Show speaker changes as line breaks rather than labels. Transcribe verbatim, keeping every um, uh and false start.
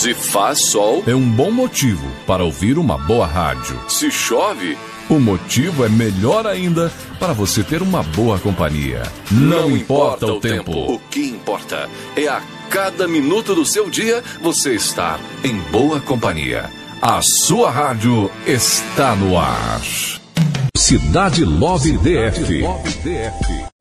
Se faz sol,
é um bom motivo para ouvir uma boa rádio.
Se chove,
o motivo é melhor ainda para você ter uma boa companhia. Não, não importa, importa o tempo. tempo.
O que importa é a cada minuto do seu dia você estar em boa companhia. A sua rádio está no ar.
Cidade Love D F.